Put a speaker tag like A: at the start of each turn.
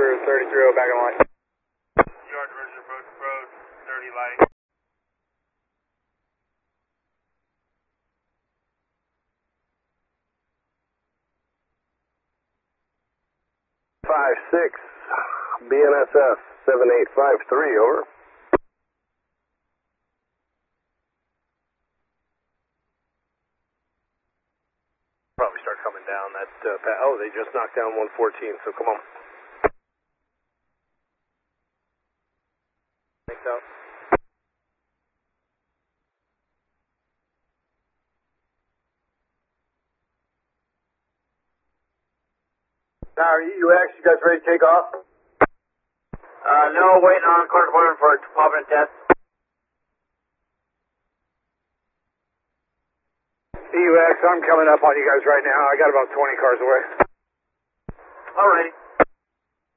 A: Roger, 33 back on line.
B: Yard Roger, approach, 30 light.
C: 5-6, BNSF 7853, over. Probably start coming down that, oh, they just knocked down 114, so come on. Thanks out.
A: Tower UX, you guys ready to take off?
B: No, waiting on quarter for popping test.
A: EUX, I'm coming up on you guys right now. I got about 20 cars away.
B: Alrighty.